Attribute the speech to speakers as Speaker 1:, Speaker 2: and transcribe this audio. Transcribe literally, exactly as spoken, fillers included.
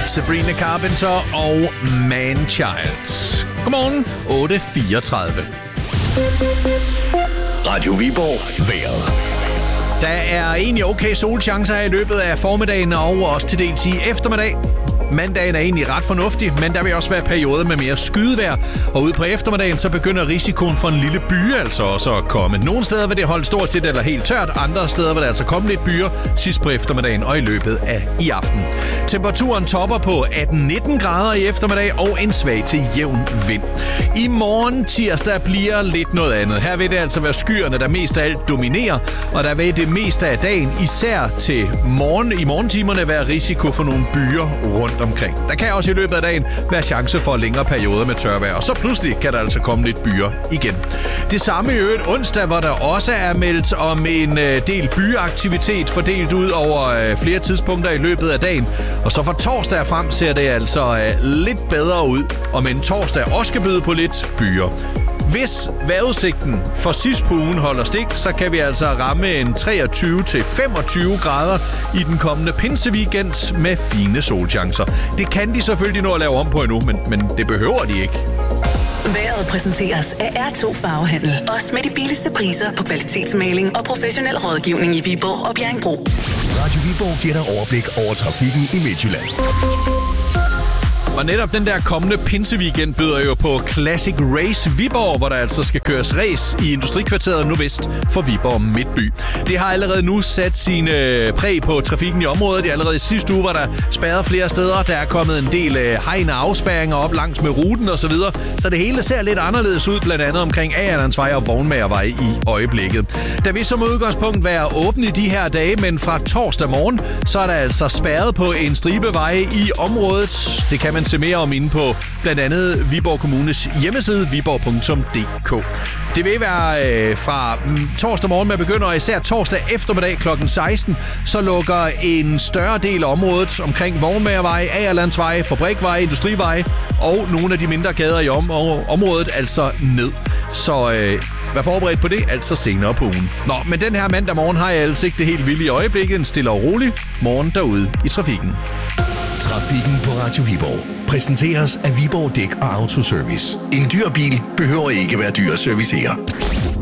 Speaker 1: Sabrina Carpenter og Man-Child. Godmorgen, otte fireogtredive.
Speaker 2: Radio Viborg vejret.
Speaker 1: Der er egentlig okay solchancer her i løbet af formiddagen og også til dels i eftermiddag. Mandagen er egentlig ret fornuftig, men der vil også være perioder med mere skydevejr. Og ude på eftermiddagen, så begynder risikoen for en lille byge altså også at komme. Nogle steder vil det holde stort set eller helt tørt, andre steder vil der altså komme lidt byer sidst på eftermiddagen og i løbet af i aften. Temperaturen topper på atten nitten grader i eftermiddag og en svag til jævn vind. I morgen tirsdag bliver lidt noget andet. Her vil det altså være skyerne, der mest af alt dominerer, og der vil det meste af dagen, især til morgen i morgentimerne, være risiko for nogle byer rundt omkring. Der kan også i løbet af dagen være chance for længere perioder med tørvejr, og så pludselig kan der altså komme lidt byer igen. Det samme i øvrigt onsdag, hvor der også er meldt om en del byaktivitet fordelt ud over flere tidspunkter i løbet af dagen. Og så fra torsdag frem ser det altså lidt bedre ud, og men torsdag også skal byde på lidt byer. Hvis vejrudsigten for sidst på ugen holder stik, så kan vi altså ramme en treogtyve til femogtyve grader i den kommende pinseweekend med fine solchancer. Det kan de selvfølgelig nå at lave om på endnu, men, men det behøver de ikke.
Speaker 3: Vejret præsenteres af R to Farvehandel. Også med de billigste priser på kvalitetsmaling og professionel rådgivning i Viborg og Bjerringbro.
Speaker 2: Radio Viborg giver dig overblik over trafikken i Midtjylland.
Speaker 1: Og netop den der kommende pinseweekend byder jo på Classic Race Viborg, hvor der altså skal køres race i Industrikvarteret nordvest for Viborg Midtby. Det har allerede nu sat sine præg på trafikken i området. Det allerede i sidste uge var der spærret flere steder. Der er kommet en del hegn og afspærringer op langs med ruten osv. Så, så det hele ser lidt anderledes ud, blandt andet omkring Agerlandsvej og Vognmagervej i øjeblikket. Der vil som udgangspunkt være åbent i de her dage, men fra torsdag morgen, så er der altså spærret på en stribe veje i området. Det kan man se mere om inde på blandt andet Viborg Kommunes hjemmeside viborg punktum d k. Det vil være øh, fra torsdag morgen med begynder, og især torsdag eftermiddag klokken seksten, så lukker en større del af området omkring Vognmagervej, Agerlandsvej, Fabrikvej, Industrivej og nogle af de mindre gader i om- området altså ned. Så øh, vær forberedt på det, altså senere på ugen. Nå, men den her mandag morgen har jeg altså ikke det helt vilde i øjeblikket. En stille og rolig morgen derude i trafikken.
Speaker 2: Trafikken på Radio Viborg præsenteres af Viborg Dæk og Autoservice. En dyr bil behøver ikke være dyr at servicere.